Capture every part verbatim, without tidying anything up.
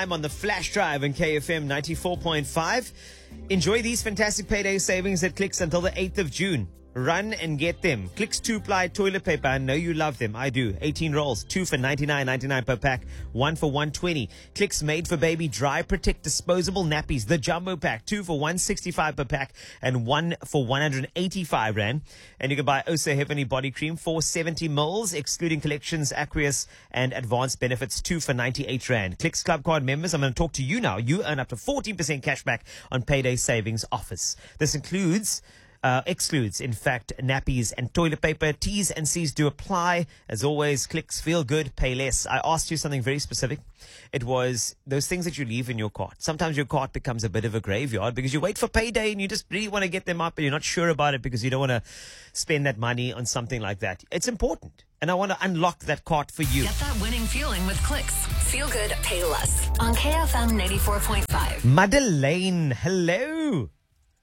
I'm on the flash drive on K F M ninety-four point five. Enjoy these fantastic payday savings at Clicks until the eighth of June. Run and get them. Clicks two-ply toilet paper. I know you love them. I do. eighteen rolls. Two for ninety-nine ninety-nine per pack. One for one twenty. Clicks made for baby dry protect disposable nappies. The jumbo pack. Two for one sixty-five per pack and one for one hundred eighty-five rand. And you can buy Osa Heavenly Body Cream for seventy mils, excluding collections, aqueous and advanced benefits. Two for ninety-eight rand. Clicks Club Card members, I'm going to talk to you now. You earn up to fourteen percent cash back on payday savings offers. This includes Uh, excludes, in fact, nappies and toilet paper. T's and C's do apply. As always, Clicks, feel good, pay less. I asked you something very specific. It was those things that you leave in your cart. Sometimes your cart becomes a bit of a graveyard because you wait for payday and you just really want to get them up and you're not sure about it because you don't want to spend that money on something like that. It's important. And I want to unlock that cart for you. Get that winning feeling with Clicks. Feel good, pay less. On K F M ninety-four point five. Madeleine, hello.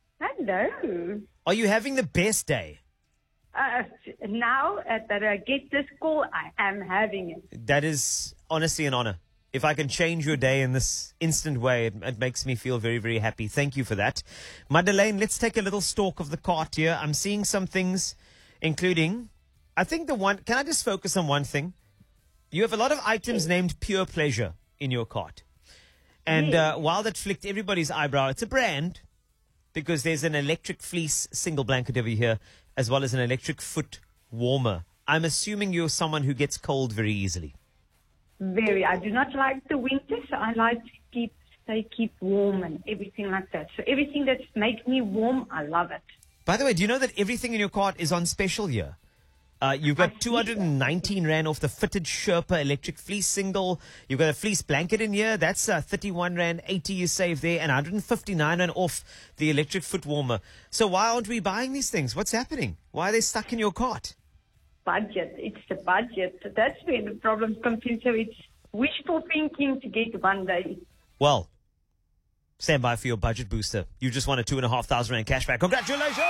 Hello. Are you having the best day? Uh, now uh, that I get this call, I am having it. That is honestly an honor. If I can change your day in this instant way, it, it makes me feel very, very happy. Thank you for that. Madeleine, let's take a little stalk of the cart here. I'm seeing some things, including, I think the one, can I just focus on one thing? You have a lot of items named Pure Pleasure in your cart. And uh, while that flicked everybody's eyebrow, it's a brand. Because there's an electric fleece single blanket over here, as well as an electric foot warmer. I'm assuming you're someone who gets cold very easily. Very. I do not like the winter, so I like to keep stay keep warm and everything like that. So everything that makes me warm, I love it. By the way, do you know that everything in your cart is on special here? Uh, you've got two hundred nineteen rand off the fitted Sherpa electric fleece single. You've got a fleece blanket in here. That's uh, thirty-one rand eighty you save there, and one hundred fifty-nine rand off the electric foot warmer. So why aren't we buying these things? What's happening? Why are they stuck in your cart? Budget. It's the budget. That's where the problem comes in. So it's wishful thinking to get one day. Well, stand by for your budget booster. You just won a two and a half thousand rand cashback. Congratulations!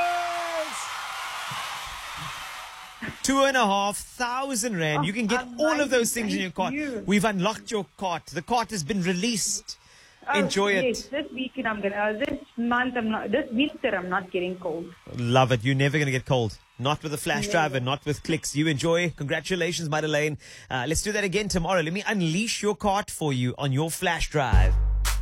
Two and a half thousand rand. Oh, you can get amazing. all of those things in your Thank cart. you. We've unlocked your cart. The cart has been released. Oh, Enjoy yes, it. This weekend I'm gonna. Uh, this month I'm not. This winter I'm not getting cold. Love it. You're never going to get cold. Not with a flash Never. drive and not with Clicks. You enjoy. Congratulations, Madeleine. Uh, let's do that again tomorrow. Let me unleash your cart for you on your flash drive.